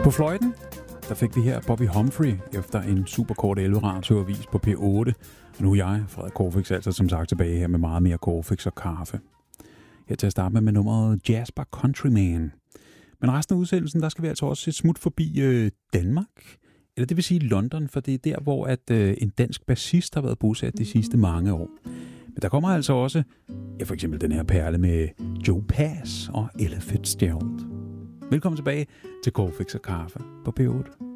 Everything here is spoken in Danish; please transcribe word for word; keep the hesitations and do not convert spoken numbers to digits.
På fløjten, der fik vi her Bobby Humphrey efter en superkort elleve-radioavis på P otte. Og nu er jeg, Frederik Corfix, altså som sagt tilbage her med meget mere Corfix og kaffe. Her til at starte med med nummeret Jasper Countryman. Men resten af udsendelsen, der skal vi altså også et smut forbi øh, Danmark. Eller det vil sige London, for det er der, hvor at, øh, en dansk bassist har været bosat de sidste mange år. Men der kommer altså også, ja, for eksempel den her perle med Joe Pass og Ella Fitzgerald. Velkommen tilbage til Corfix og kaffe på P otte.